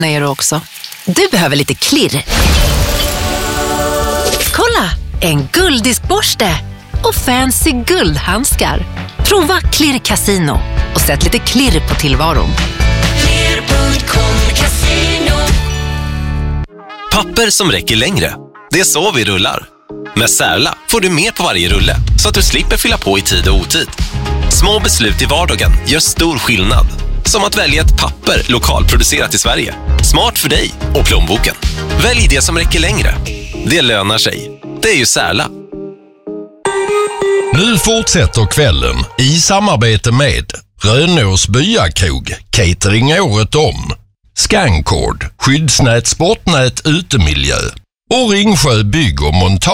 är du också. Du behöver lite klirr. Kolla! En gulddiskborste och fancy guldhandskar. Prova Klirr Casino och sätt lite klirr på tillvaron. Klirr.com Casino. Papper som räcker längre. Det är så vi rullar. Med Särla får du mer på varje rulle så att du slipper fylla på i tid och otid. Små beslut i vardagen gör stor skillnad. Som att välja ett papper lokalproducerat i Sverige. Smart för dig och plånboken. Välj det som räcker längre. Det lönar sig. Det är ju Särla. Nu fortsätter kvällen i samarbete med Rönås Byakrog, catering året om, Scancord, skyddsnät, sportnät, utemiljö och Ringsjö bygg och montage.